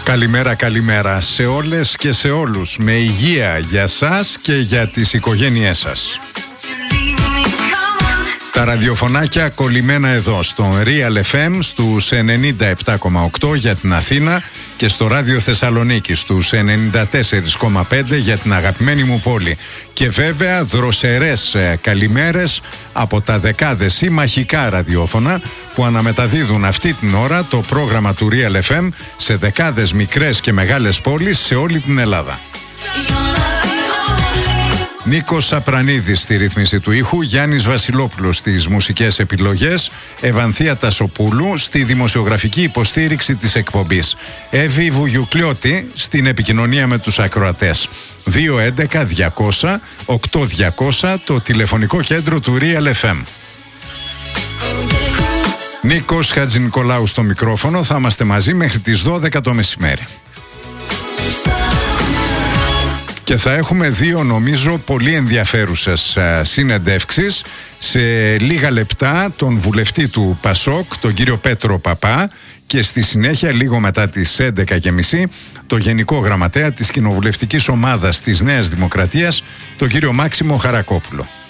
Καλημέρα, καλημέρα σε όλες και σε όλους. Με υγεία για σας και για τις οικογένειές σας. Τα ραδιοφωνάκια κολλημένα εδώ στο Real FM στους 97,8 για την Αθήνα και στο Ράδιο Θεσσαλονίκη στους 94,5 για την αγαπημένη μου πόλη. Και βέβαια δροσερές καλημέρες από τα δεκάδες ή μαχικά ραδιόφωνα που αναμεταδίδουν αυτή την ώρα το πρόγραμμα του Real FM σε δεκάδες μικρές και μεγάλες πόλεις σε όλη την Ελλάδα. Νίκος Σαπρανίδης στη ρύθμιση του ήχου, Γιάννης Βασιλόπουλος στις μουσικές επιλογές, Ευανθία Τασοπούλου στη δημοσιογραφική υποστήριξη της εκπομπής, Εύη Βουγιουκλιώτη στην επικοινωνία με τους ακροατές. 211-200-8200 το τηλεφωνικό κέντρο του Real FM. Νίκος Χατζηνικολάου στο μικρόφωνο, θα είμαστε μαζί μέχρι τις 12 το μεσημέρι. Και θα έχουμε δύο νομίζω πολύ ενδιαφέρουσες συνεντεύξεις. Σε λίγα λεπτά τον βουλευτή του Πασόκ, τον κύριο Πέτρο Παπά, και στη συνέχεια λίγο μετά τις 11:30 το Γενικό Γραμματέα της Κοινοβουλευτικής Ομάδας της Νέας Δημοκρατίας, τον κύριο Μάξιμο Χαρακόπουλο.